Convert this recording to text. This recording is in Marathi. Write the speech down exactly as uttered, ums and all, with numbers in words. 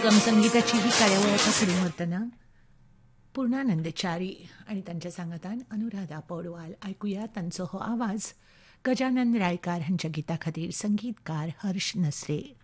गम संगीताची ही कार्यावळ आता फुडें व्हरतना पूर्णानंदचारी आणि त्यांच्या सांगतान अनुराधा पौडवाल ऐकुया तांचो हो आवाज गजानन रायकार हांच्या गिता खातीर संगीतकार हर्ष नसरे.